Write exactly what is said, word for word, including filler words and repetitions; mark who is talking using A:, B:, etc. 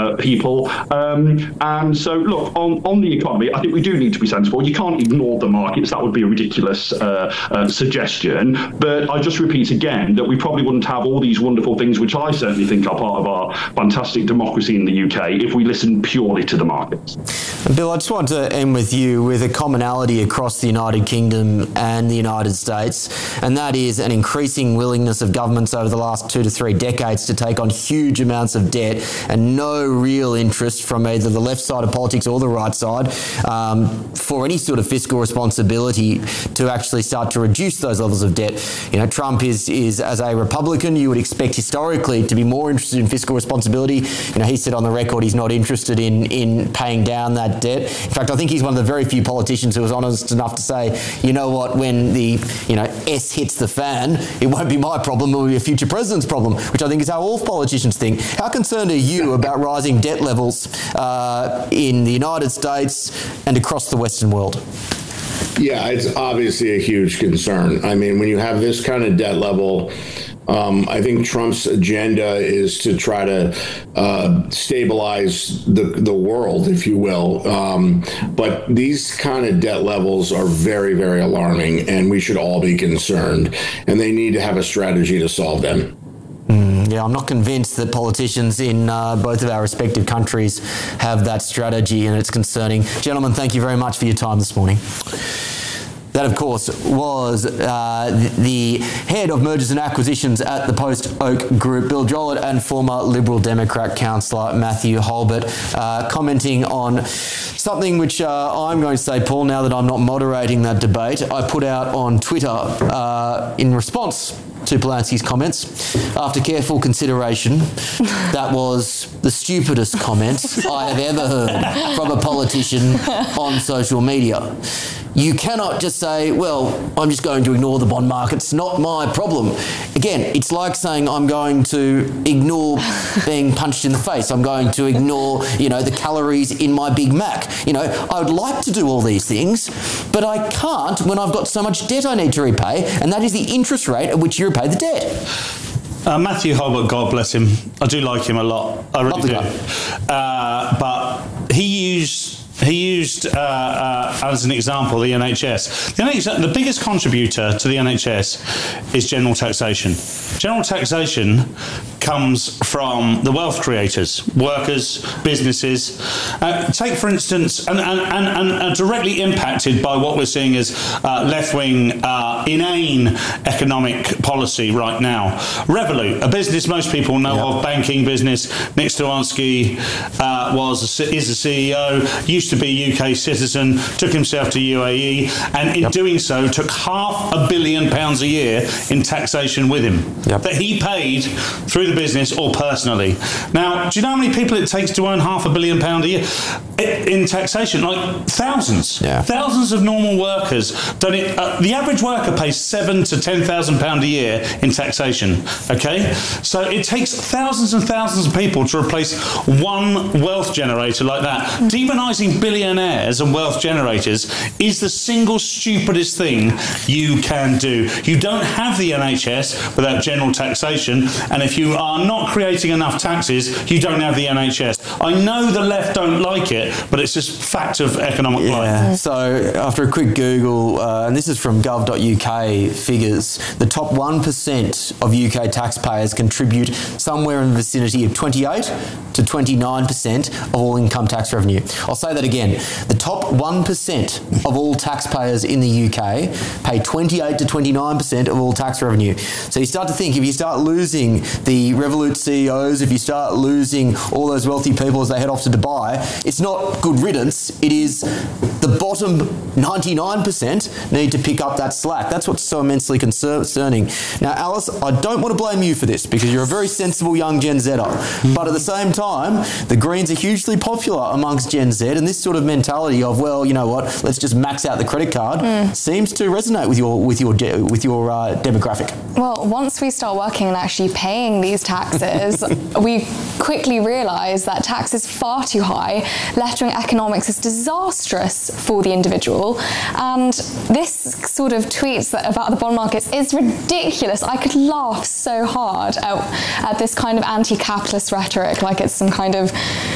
A: uh, people. Um, and so, look, on, on the economy, I think we do need to be sensible. You can't ignore the markets. That would be a ridiculous uh, uh, suggestion. But I just repeat again that we probably wouldn't have all these wonderful things, which I certainly think are part of our fantastic democracy in the U K, if we listen purely to the markets.
B: Bill, I just want to end with you with a commonality across the United Kingdom and the United States, and that is an increasing willingness of governments over the last two to three decades to take on huge amounts of debt, and no real interest from either the left side of politics or the right side um, for any sort of fiscal responsibility to actually start to reduce those levels of debt. You know, Trump is, is as a Republican, you would expect historically to be more interested in fiscal responsibility. You know, he said on the record he's not interested in, in paying down that debt. In fact, I think he's one of the very few politicians who was honest enough to say, you know what, when the, you know, S hits the fan, it won't be my problem, it will be a future president's problem, which I think is how all politicians think. How concerned are you about rising debt levels uh, in the United States and across the Western world?
C: Yeah, it's obviously a huge concern. I mean, when you have this kind of debt level, Um, I think Trump's agenda is to try to uh, stabilize the the world, if you will. Um, but these kind of debt levels are very, very alarming, and we should all be concerned. And they need to have a strategy to solve them.
B: Mm, yeah, I'm not convinced that politicians in uh, both of our respective countries have that strategy, and it's concerning. Gentlemen, thank you very much for your time this morning. That, of course, was uh, the head of mergers and acquisitions at the Post Oak Group, Bill Jollett, and former Liberal Democrat councillor Matthew Holbert, uh, commenting on something which uh, I'm going to say, Paul, now that I'm not moderating that debate, I put out on Twitter uh, in response to Polanski's comments. After careful consideration, that was the stupidest comment I have ever heard from a politician on social media. You cannot just say, well, I'm just going to ignore the bond market. It's not my problem. Again, it's like saying I'm going to ignore being punched in the face. I'm going to ignore, you know, the calories in my Big Mac. You know, I would like to do all these things, but I can't when I've got so much debt I need to repay, and that is the interest rate at which you repay the debt.
D: Uh, Matthew Holbert, God bless him. I do like him a lot. I really do. Uh, but he used... He used, uh, uh, as an example, the N H S. The N H S. The biggest contributor to the N H S is general taxation. General taxation comes from the wealth creators, workers, businesses. Uh, take, for instance, and, and, and, and are directly impacted by what we're seeing as uh, left-wing, uh, inane economic policy right now. Revolut, a business most people know yep. of, banking business. Nick Stoansky uh, was is the C E O. Used to be a U K citizen, took himself to U A E, and in yep. doing so took half a billion pounds a year in taxation with him yep. that he paid through the business or personally. Now, do you know how many people it takes to earn half a billion pounds a year in taxation? Like thousands, yeah. thousands of normal workers. Don't it, uh, the average worker pays seven to ten thousand pounds a year in taxation. Okay, so it takes thousands and thousands of people to replace one wealth generator like that. Demonising billionaires and wealth generators is the single stupidest thing you can do. You don't have the N H S without general taxation, and if you are not creating enough taxes, you don't have the N H S. I know the left don't like it, but it's just fact of economic
B: yeah.
D: life.
B: So after a quick Google, uh, and this is from gov dot U K figures, the top one percent of U K taxpayers contribute somewhere in the vicinity of twenty-eight to twenty-nine percent of all income tax revenue. I'll say that again. The top one percent of all taxpayers in the U K pay twenty-eight to twenty-nine percent of all tax revenue. So you start to think, if you start losing the Revolut C E Os, if you start losing all those wealthy people as they head off to Dubai, it's not good riddance. It is the bottom ninety-nine percent need to pick up that slack. That's what's so immensely concerning. Now, Alice, I don't want to blame you for this because you're a very sensible young Gen Zer. But at the same time, the Greens are hugely popular amongst Gen Z, and this sort of mentality of, well, you know what, let's just max out the credit card mm. seems to resonate with your with your de- with your uh, demographic.
E: Well, once we start working and actually paying these taxes, we quickly realise that tax is far too high. Left-wing economics is disastrous for the individual, and this sort of tweets that about the bond markets is ridiculous. I could laugh so hard at, at this kind of anti-capitalist rhetoric, like it's some kind of